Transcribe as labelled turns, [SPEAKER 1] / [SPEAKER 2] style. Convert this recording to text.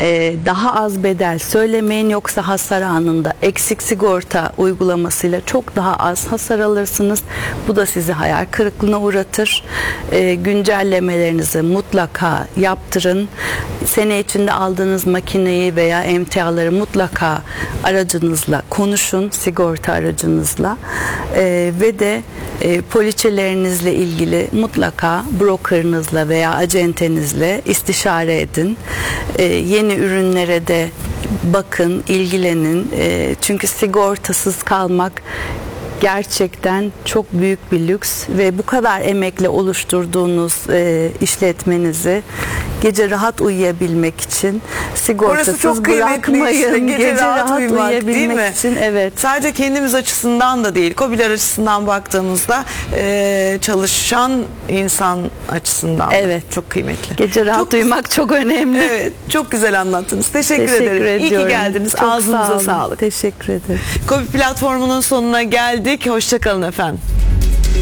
[SPEAKER 1] daha az bedel söylemeyin, yoksa hasar anında eksik sigorta uygulamasıyla çok daha az hasar alırsınız. Bu da sizi hayal kırıklığına uğratır. Güncellemelerinizi mutlaka yaptırın. Sene içinde aldığınız makineyi veya emtiaları mutlaka aracınızla konuşun, sigorta aracınızla. Ve de poliçelerinizle ilgili mutlaka brokerınızla veya acentenizle istişare edin. Yeni ürünlere de bakın, ilgilenin. Çünkü sigortasız kalmak gerçekten çok büyük bir lüks ve bu kadar emekle oluşturduğunuz işletmenizi gece rahat uyuyabilmek için sigortasız bırakmayın.
[SPEAKER 2] Işte, gece rahat uyumak,
[SPEAKER 1] uyuyabilmek
[SPEAKER 2] değil mi?
[SPEAKER 1] için, evet.
[SPEAKER 2] Sadece kendimiz açısından da değil, KOBİ'ler açısından baktığımızda çalışan insan açısından da
[SPEAKER 1] Evet.
[SPEAKER 2] çok kıymetli.
[SPEAKER 1] Gece rahat uyumak çok önemli.
[SPEAKER 2] Evet, çok güzel anlattınız. Teşekkür ederim. İyi ki
[SPEAKER 1] ediyorum.
[SPEAKER 2] geldiniz.
[SPEAKER 1] Çok
[SPEAKER 2] Ağzınıza
[SPEAKER 1] sağ olun.
[SPEAKER 2] sağlık.
[SPEAKER 1] Teşekkür ederim.
[SPEAKER 2] KOBİ platformunun sonuna geldik. Hoşça kalın efendim.